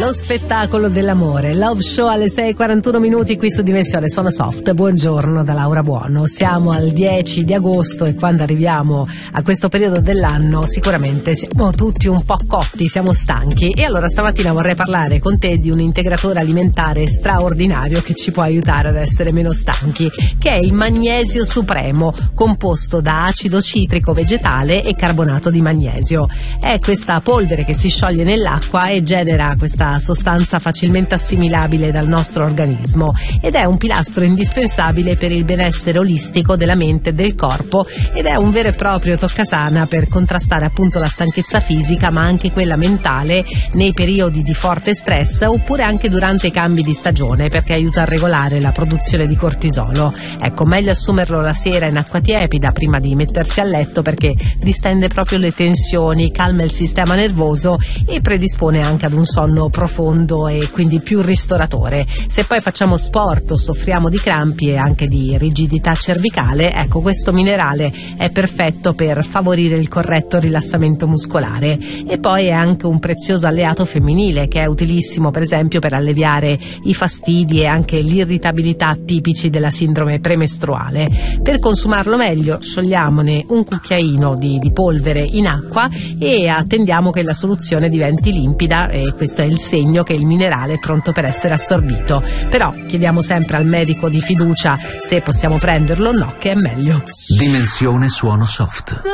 lo spettacolo dell'amore. Love Show alle 6:41 minuti qui su Dimensione Suono Soft. Buongiorno da Laura Buono. Siamo al 10 di agosto e quando arriviamo a questo periodo dell'anno sicuramente siamo tutti un po' cotti, siamo stanchi. E allora stamattina vorrei parlare con te di un integratore alimentare straordinario che ci può aiutare ad essere meno stanchi, che è il magnesio supremo, composto da acido citrico vegetale e carbonato di magnesio. È questa polvere che si scioglie nell'acqua e genera questa sostanza facilmente assimilabile dal nostro organismo ed è un pilastro indispensabile per il benessere olistico della mente e del corpo ed è un vero e proprio toccasana per contrastare appunto la stanchezza fisica ma anche quella mentale nei periodi di forte stress oppure anche durante i cambi di stagione, perché aiuta a regolare la produzione di cortisolo. Ecco, meglio assumerlo la sera in acqua tiepida prima di mettersi a letto perché distende proprio le tensioni, calma il sistema nervoso e predispone anche ad un sonno profondo e quindi più ristoratore. Se poi facciamo sport o soffriamo di crampi e anche di rigidità cervicale, ecco, questo minerale è perfetto per favorire il corretto rilassamento muscolare. E poi è anche un prezioso alleato femminile che è utilissimo per esempio per alleviare i fastidi e anche l'irritabilità tipici della sindrome premestruale. Per consumarlo meglio sciogliamone un cucchiaino di polvere in acqua e attendiamo che la soluzione diventi limpida e questo è il segno che il minerale è pronto per essere assorbito. Però chiediamo sempre al medico di fiducia se possiamo prenderlo o no, che è meglio. Dimensione Suono Soft.